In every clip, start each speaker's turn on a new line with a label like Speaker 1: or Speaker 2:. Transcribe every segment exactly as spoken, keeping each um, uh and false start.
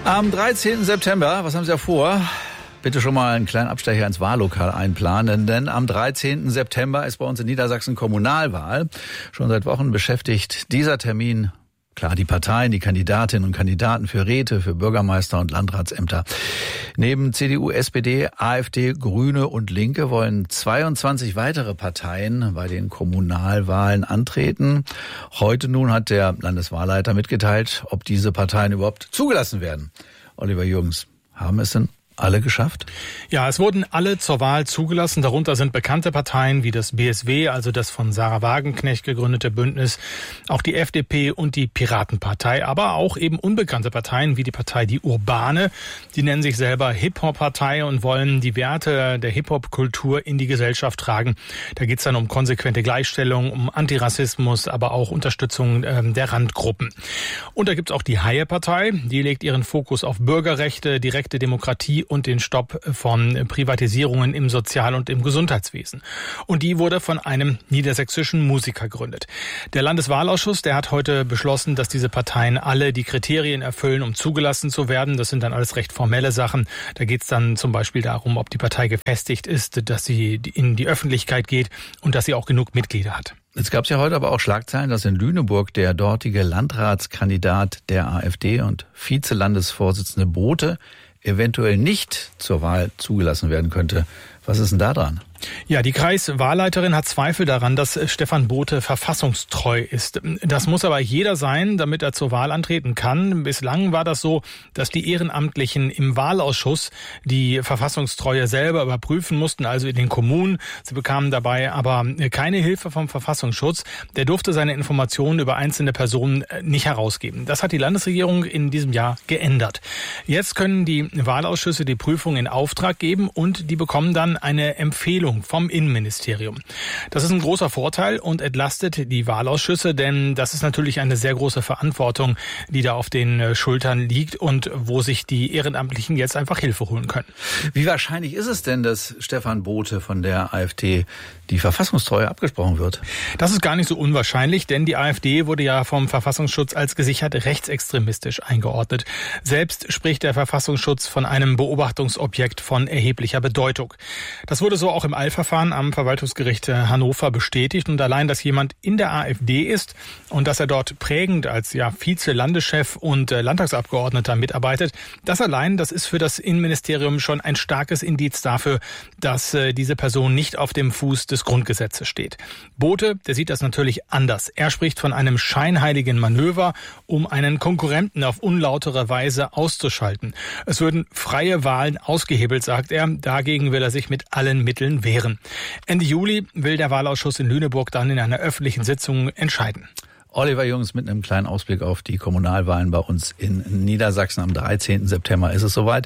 Speaker 1: Am dreizehnten September, was haben Sie ja vor? Bitte schon mal einen kleinen Abstecher ins Wahllokal einplanen, denn am dreizehnten September ist bei uns in Niedersachsen Kommunalwahl. Schon seit Wochen beschäftigt dieser Termin klar die Parteien, die Kandidatinnen und Kandidaten für Räte, für Bürgermeister und Landratsämter. Neben C D U, S P D, AfD, Grüne und Linke wollen zweiundzwanzig weitere Parteien bei den Kommunalwahlen antreten. Heute nun hat der Landeswahlleiter mitgeteilt, ob diese Parteien überhaupt zugelassen werden. Oliver Jürgens, haben es denn alle geschafft?
Speaker 2: Ja, es wurden alle zur Wahl zugelassen. Darunter sind bekannte Parteien wie das B S W, also das von Sarah Wagenknecht gegründete Bündnis, auch die F D P und die Piratenpartei, aber auch eben unbekannte Parteien wie die Partei Die Urbane. Die nennen sich selber Hip-Hop-Partei und wollen die Werte der Hip-Hop-Kultur in die Gesellschaft tragen. Da geht es dann um konsequente Gleichstellung, um Antirassismus, aber auch Unterstützung ähm, der Randgruppen. Und da gibt es auch die Haie-Partei. Die legt ihren Fokus auf Bürgerrechte, direkte Demokratie und den Stopp von Privatisierungen im Sozial- und im Gesundheitswesen. Und die wurde von einem niedersächsischen Musiker gegründet. Der Landeswahlausschuss, der hat heute beschlossen, dass diese Parteien alle die Kriterien erfüllen, um zugelassen zu werden. Das sind dann alles recht formelle Sachen. Da geht es dann zum Beispiel darum, ob die Partei gefestigt ist, dass sie in die Öffentlichkeit geht und dass sie auch genug Mitglieder hat.
Speaker 1: Jetzt gab es ja heute aber auch Schlagzeilen, dass in Lüneburg der dortige Landratskandidat der AfD und Vizelandesvorsitzende Bothe eventuell nicht zur Wahl zugelassen werden könnte. Was ist denn da dran?
Speaker 2: Ja, die Kreiswahlleiterin hat Zweifel daran, dass Stefan Bothe verfassungstreu ist. Das muss aber jeder sein, damit er zur Wahl antreten kann. Bislang war das so, dass die Ehrenamtlichen im Wahlausschuss die Verfassungstreue selber überprüfen mussten, also in den Kommunen. Sie bekamen dabei aber keine Hilfe vom Verfassungsschutz. Der durfte seine Informationen über einzelne Personen nicht herausgeben. Das hat die Landesregierung in diesem Jahr geändert. Jetzt können die Wahlausschüsse die Prüfung in Auftrag geben und die bekommen dann eine Empfehlung vom Innenministerium. Das ist ein großer Vorteil und entlastet die Wahlausschüsse, denn das ist natürlich eine sehr große Verantwortung, die da auf den Schultern liegt und wo sich die Ehrenamtlichen jetzt einfach Hilfe holen können.
Speaker 1: Wie wahrscheinlich ist es denn, dass Stefan Bothe von der AfD die Verfassungstreue abgesprochen wird?
Speaker 2: Das ist gar nicht so unwahrscheinlich, denn die AfD wurde ja vom Verfassungsschutz als gesichert rechtsextremistisch eingeordnet. Selbst spricht der Verfassungsschutz von einem Beobachtungsobjekt von erheblicher Bedeutung. Das wurde so auch im Eilverfahren am Verwaltungsgericht Hannover bestätigt. Und allein, dass jemand in der AfD ist und dass er dort prägend als ja Vize-Landeschef und Landtagsabgeordneter mitarbeitet, das allein, das ist für das Innenministerium schon ein starkes Indiz dafür, dass äh, diese Person nicht auf dem Fuß des Grundgesetzes steht. Bothe, der sieht das natürlich anders. Er spricht von einem scheinheiligen Manöver, um einen Konkurrenten auf unlautere Weise auszuschalten. Es würden freie Wahlen ausgehebelt, sagt er. Dagegen will er sich mit allen Mitteln wehren. Ende Juli will der Wahlausschuss in Lüneburg dann in einer öffentlichen Sitzung entscheiden.
Speaker 1: Oliver Jürgens mit einem kleinen Ausblick auf die Kommunalwahlen bei uns in Niedersachsen. Am dreizehnten September ist es soweit.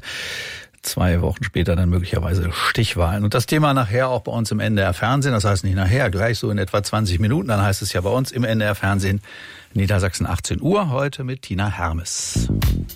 Speaker 1: Zwei Wochen später dann möglicherweise Stichwahlen. Und das Thema nachher auch bei uns im N D R Fernsehen. Das heißt nicht nachher, gleich so in etwa zwanzig Minuten. Dann heißt es ja bei uns im N D R Fernsehen Niedersachsen achtzehn Uhr. Heute mit Tina Hermes.